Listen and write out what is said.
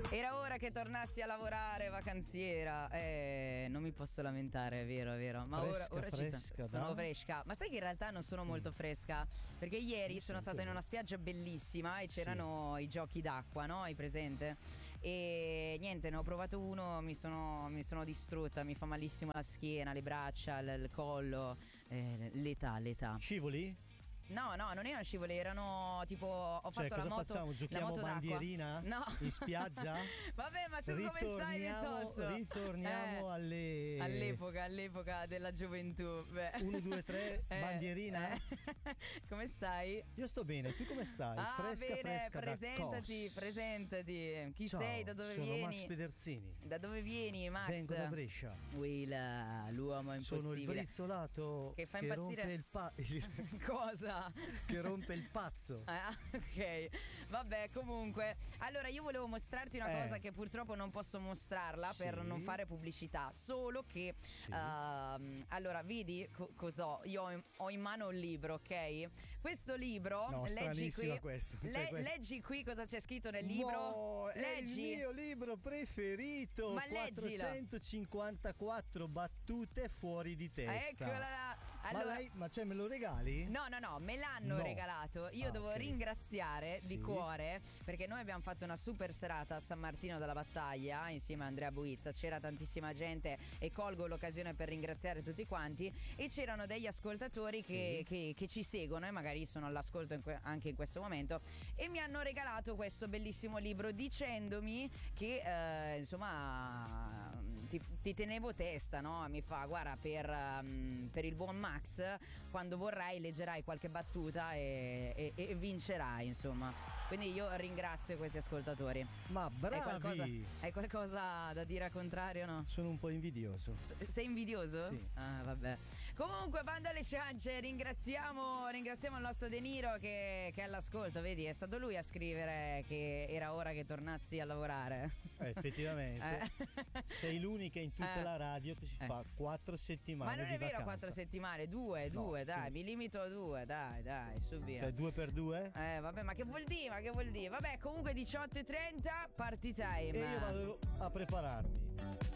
Era ora che tornassi a lavorare, vacanziera. Non mi posso lamentare, è vero. Ma fresca, ora fresca, sono fresca. Ma sai che in realtà non sono molto fresca? Perché ieri sono stata in una spiaggia bellissima e c'erano i giochi d'acqua, no? Hai presente? E niente, ne ho provato uno, mi sono distrutta, mi fa malissimo la schiena, le braccia, il collo. L'età. Scivoli? No, non erano scivoli, erano tipo ho fatto la moto. Facciamo? Giochiamo la moto bandierina? No. In spiaggia? Vabbè, ma tu come stai Tosso? Ritorniamo all'epoca della gioventù. 1, 2, 3, bandierina? Come stai? Io sto bene, tu come stai? Fresca, presentati. Chi Ciao, sei? Da dove sono vieni? Max Pederzini. Da dove vieni, Max? Vengo da Brescia. L'uomo impossibile. Sono il brizzolato che fa impazzire. rompe il Cosa? Che rompe il pazzo. Ok. Vabbè, comunque. Allora, io volevo mostrarti una cosa che purtroppo non posso mostrarla per non fare pubblicità. Solo che allora, vedi cos'ho? Io ho in mano un libro, ok? Questo libro, leggi qui. Leggi qui cosa c'è scritto nel libro. Leggi. È il mio libro preferito. Ma 454 battute fuori di testa. Eccola là. Allora, ma me lo regali? No, me l'hanno regalato. Io devo ringraziare di cuore, perché noi abbiamo fatto una super serata a San Martino della Battaglia insieme a Andrea Buizza. C'era tantissima gente e colgo l'occasione per ringraziare tutti quanti. E c'erano degli ascoltatori che ci seguono e magari sono all'ascolto anche in questo momento, e mi hanno regalato questo bellissimo libro dicendomi che insomma ti tenevo testa, no? Mi fa: guarda, per il buon Max, quando vorrai leggerai qualche battuta e vincerai, insomma. Quindi io ringrazio questi ascoltatori. Ma bravi! Hai qualcosa da dire al contrario, no? Sono un po' invidioso. Sei invidioso? Sì. Vabbè. Comunque, bando alle ciance, ringraziamo il nostro De Niro che è all'ascolto. Vedi, è stato lui a scrivere che era ora che tornassi a lavorare. Effettivamente. Sei l'unica in tutta la radio che si fa 4 settimane. Ma non di è vero, vacanza. 4 settimane, 2, dai, mi limito a 2, dai, su via. Cioè 2 per 2? Vabbè, ma che vuol dire? Vabbè, comunque 18:30, party time. E io vado a prepararmi.